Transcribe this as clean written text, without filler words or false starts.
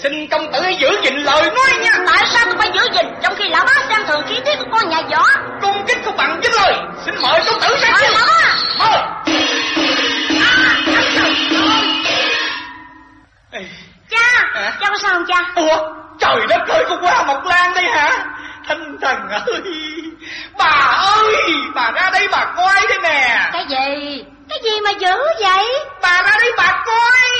xin công tử hãy giữ gìn lời nói nha. Tại sao tôi phải giữ gìn trong khi lão bá xem thường khí tiết của con nhà võ? Cung kính không bằng với lời. Xin mời công tử ra Mời lão bá. Mời. Cha, cha có sao không cha? Ủa, trời đất ơi, con Hoa Mộc Lan đây hả? Thanh thần ơi, bà ra đây bà coi thế nè. Cái gì? Cái gì mà dữ vậy? Bà ra đây bà coi.